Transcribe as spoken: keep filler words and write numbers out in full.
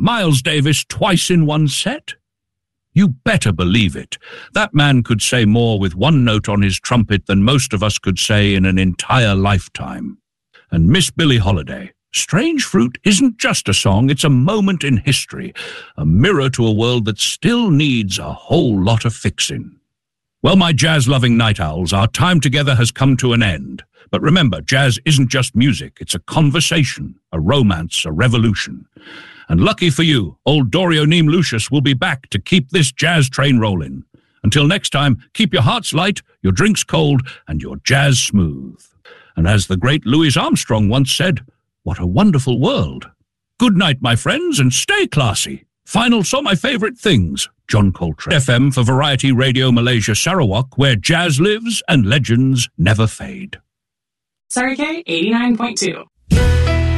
Miles Davis twice in one set? You better believe it. That man could say more with one note on his trumpet than most of us could say in an entire lifetime. And Miss Billie Holiday, Strange Fruit isn't just a song, it's a moment in history, a mirror to a world that still needs a whole lot of fixing. Well, my jazz-loving night owls, our time together has come to an end. But remember, jazz isn't just music, it's a conversation, a romance, a revolution. And lucky for you, old Dorio Neem Lucius will be back to keep this jazz train rolling. Until next time, keep your hearts light, your drinks cold, and your jazz smooth. And as the great Louis Armstrong once said, what a wonderful world. Good night, my friends, and stay classy. Final saw my favorite things, John Coltrane. F M for Variety Radio Malaysia Sarawak, where jazz lives and legends never fade. Surrey K eighty-nine point two.